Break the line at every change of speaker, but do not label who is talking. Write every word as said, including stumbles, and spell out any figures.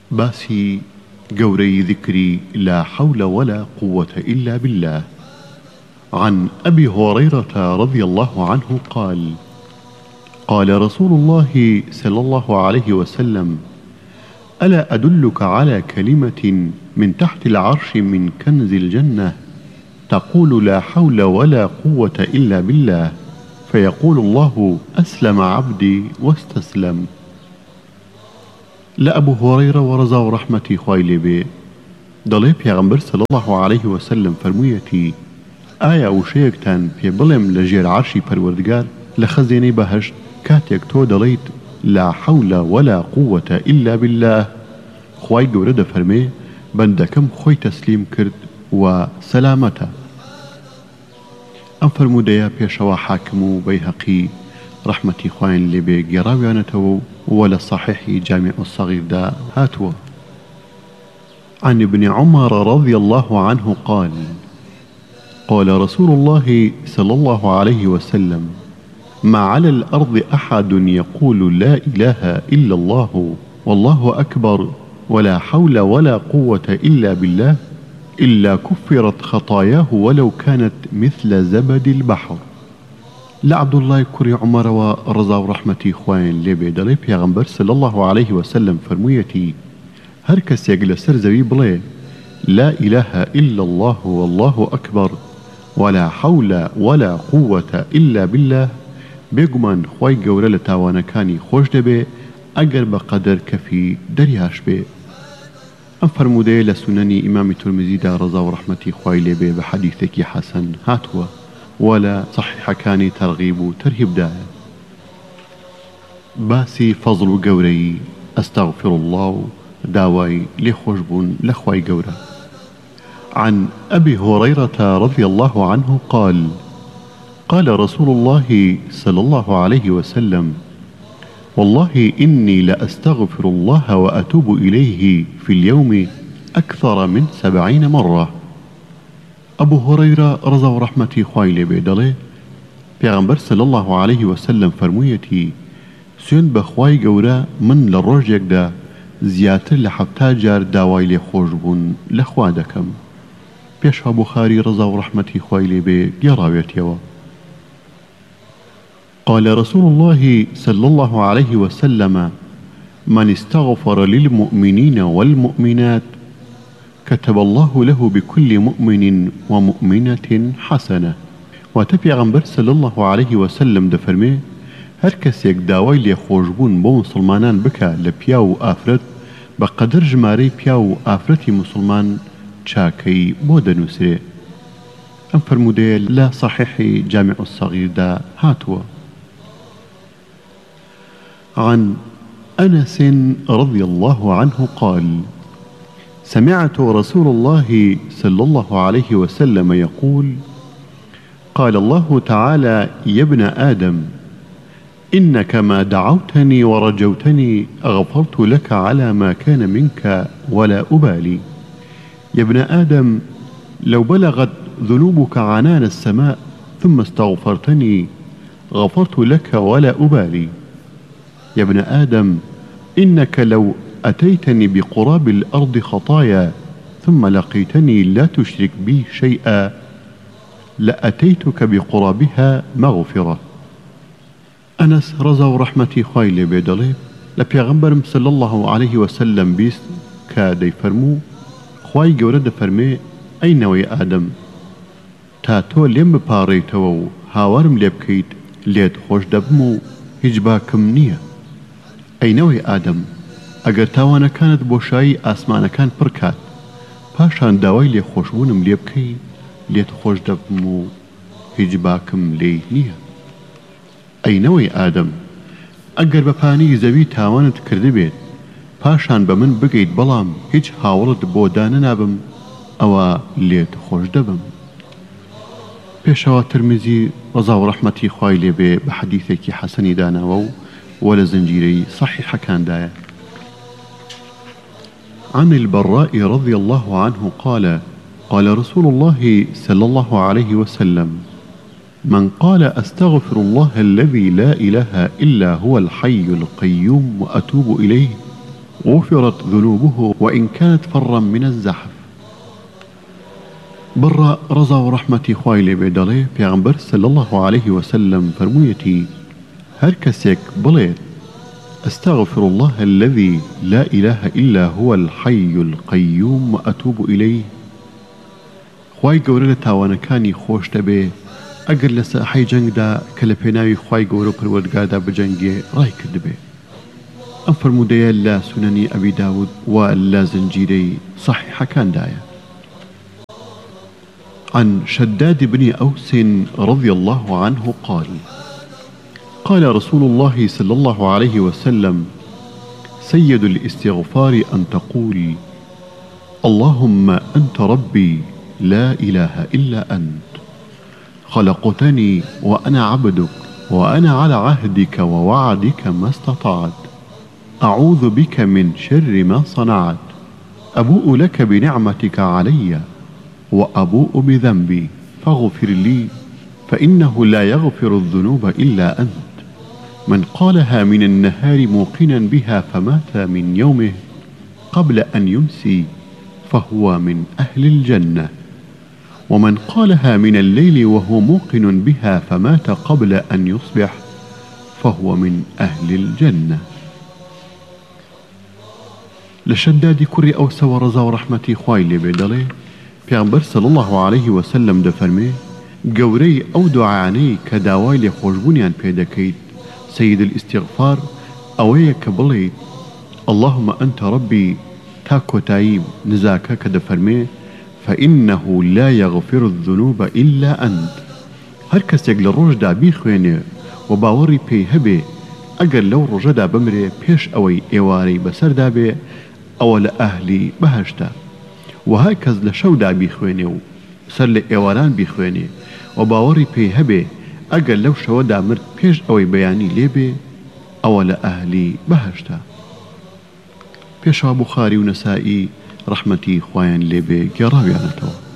باسي قوري ذكري لا حول ولا قوة إلا بالله. عن أبي هريرة رضي الله عنه قال: قال رسول الله صلى الله عليه وسلم: ألا أدلك على كلمة من تحت العرش من كنز الجنة، تقول لا حول ولا قوة إلا بالله، فيقول الله: أسلم عبدي واستسلم. لأبو هريرة ورزا رحمتي خويلي بي دلي پیغمبر صلى الله عليه وسلم فرمويتي: آيا وشيكتان في بلم لجير عرشي پروردگار لخزيني بهشت كاتيك تو دليت لا حول ولا قوة إلا بالله، خواي قورد فرمي بندكم خوي تسليم كرد وسلامتا. ام فرموديا بيشوا حاكم بيهقي رحمتي خوين لبي قراويانتو ولا صحيح جامع الصغير دا هاتوا. عن ابن عمر رضي الله عنه قال: قال رسول الله صلى الله عليه وسلم: ما على الأرض أحد يقول لا إله إلا الله والله أكبر ولا حول ولا قوة إلا بالله إلا كفرت خطاياه ولو كانت مثل زبد البحر. لعبد الله كري عمر ورضا ورحمتي خوين لبي دلي پیغمبر صلى الله عليه وسلم فرمويتي: هر کس يقل سر زوي بلي لا إله إلا الله والله أكبر ولا حول ولا قوة إلا بالله، بيقمان خواي قورة لتاوانكاني خوش دبي اگر بقدر كفي درياش بي. ام فرموده لسنني امام ترمزي دا رضا ورحمتي خواي لبي بحديثك حسن هاتوا ولا صحيح كاني ترغيب وترهيب دايا. باسي فضل قوري استغفر الله داواي لخوشبون لخواي قورة. عن أبي هريرة رضي الله عنه قال: قال رسول الله صلى الله عليه وسلم: والله إني لأستغفر الله وأتوب إليه في اليوم أكثر من سبعين مرة. أبو هريرة رضا ورحمتي خويلي بيدله پیغمبر صلى الله عليه وسلم فرمويتي: سين بخواي قورا من للرجيك دا زياتر لحبتا جار داواي لخوشبون لخوا دكم. بيشها بخاري رضا ورحمتي خويلي بي قراويتيوا. قال رسول الله صلى الله عليه وسلم: من استغفر للمؤمنين والمؤمنات كتب الله له بكل مؤمن ومؤمنة حسنة. وتبيغمبر صلى الله عليه وسلم دفرمي: هر کس یک داوای لی خوشبون بو مسلمانان بکا لپیا و آفرت بقدر جماری پیا و آفرتی مسلمان چاکی بو دنوسره. ام فرموده لا صحيح جامع الصغير دا هاتوا. عن أنس رضي الله عنه قال: سمعت رسول الله صلى الله عليه وسلم يقول: قال الله تعالى: يا ابن آدم إنك ما دعوتني ورجوتني غفرت لك على ما كان منك ولا أبالي. يا ابن آدم لو بلغت ذنوبك عنان السماء ثم استغفرتني غفرت لك ولا أبالي. يا ابن آدم إنك لو أتيتني بقراب الأرض خطايا ثم لقيتني لا تشرك بي شيئا لأتيتك بقرابها مغفرة. أنس رضا ورحمتي خويلي بيدلي لبيغمبر صلى الله عليه وسلم بيست كادي فرمو خواي قورد فرمي: أين ويا آدم تاتو لم باريتو هاورم لبكيت ليت خوش دبمو هجباكم نية. أين ويا آدم اگر تاوانا كانت بوشاي آسمانا كان بركات پاشان داوای لێ خۆشبوونم لێ بکەی لێت خۆش دەبم و هیچ باکم لێی نییە. ئەینەوەی ئادەم ئەگەر بە پانی زەوی تاوانت کردبێت پاشان بە من بگەیت بەڵام هیچ هاوڵت بۆ دانەنابم ئەوە لێت خۆش دەبم. پێشەوە ترمزی ڕەزا و ڕەحمەتی خوای لێبێ بە حەدیثێکی حەسەنی داناوە و وە لە زنجیرەی صەحیحەکاندایە. عن البراء رضي الله عنه قال: قال رسول الله صلى الله عليه وسلم: من قال أستغفر الله الذي لا إله إلا هو الحي القيوم وأتوب إليه غفرت ذنوبه وإن كانت فرا من الزحف. بر رضا ورحمتي خوای لێ بێ دەڵێ پێغەمبەر صلی الله عليه وسلم فرموویەتی هەر کەسێک بڵێت أستغفر الله الذي لا إله إلا هو الحي القيوم وأتوب إليه خوای گەورە لە تاوانەکانی خۆش دەبێ ئەگەر لە ساحەی جەنگدا کە لە پێناوی خوای گەورە و پەروەردگاردا بجەنگێ ڕای کردبێ. ئەم فرموودەیە لە سونەنی ئەبی داود و لە زنجیرەی صحیحەکاندایە. عن شداد بن أوس رضي الله عنه قال قال رسول الله صلى الله عليه وسلم سيد الاستغفار أن تقول اللهم أنت ربي لا إله إلا أنت خلقتني وأنا عبدك وأنا على عهدك ووعدك ما استطعت أعوذ بك من شر ما صنعت أبوء لك بنعمتك علي وأبوء بذنبي فاغفر لي فإنه لا يغفر الذنوب إلا أنت. من قالها من النهار موقنا بها فمات من يومه قبل أن يمسي فهو من أهل الجنة ومن قالها من الليل وهو موقن بها فمات قبل أن يصبح فهو من أهل الجنة. لشداد كري أوس ورزا ورحمتي خوای لێ بێ دەڵێ پێغەمبەر صلی الله عليه وسلم دەفەرمێ گەورەی ئەو دوعانەی کە داوای لێخۆشبوونیان پێ دەکەیت سيد الاستغفار ئەوەیە کە بڵێیت اللهم أنت ربي تا کۆتایی نزاکە کە دەفەرمێ فإنه لا يغفر الذنوب إلا أنت. هەر کەسێک لە ڕۆژدا بیخوێنێ و باوەڕی پێی هەبێ ئەگەر لەو ڕۆژەدا بمرێ پێش ئەوەی ئێوارەی بەسەردا بێ ئەوە لە ئەهلی بەهەشتە و هەر کەس لە شەودا بیخوێنێ و سەر لە ئێواران بیخوێنێ و باوەڕی پێی هەبێ ئەگەر لەو شەوەدا مرد پێش ئەوەی بەیانی لێبێ ئەوە لە ئەهلی بەهەشتە. پێشوا بوخاری و نەسائی ڕەحمەتی خوایان لێبێ گێڕاویانەتەوە.